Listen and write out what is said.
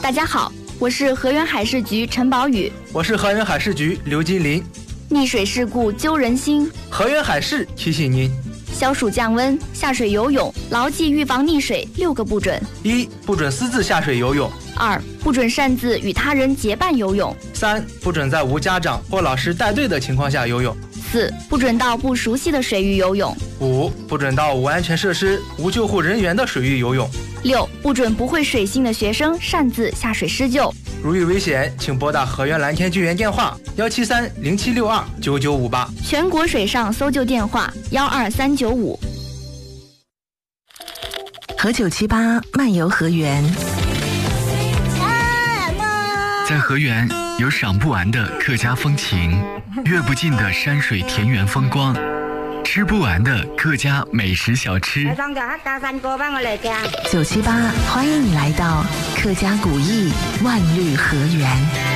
大家好，我是河源海事局陈宝宇。 我是河源海事局刘金林。 溺水事故揪人心， 河源海事提醒您： 消暑降温，下水游泳，牢记预防溺水6个不准。 1. 不准私自下水游泳。 2. 不准擅自与他人结伴游泳。 3. 不准在无家长或老师带队的情况下游泳。 4. 不准到不熟悉的水域游泳。 5. 不准到无安全设施、无救护人员的水域游泳。 6. 不准不会水性的学生擅自下水施救。 如遇危险，请拨打河源蓝天救援电话17307629958， 全国水上搜救电话12395。 和978漫游河源。 在河源有赏不完的客家风情，阅不尽的山水田园风光，吃不完的客家美食小吃。 978欢迎你来到客家古艺万绿河源。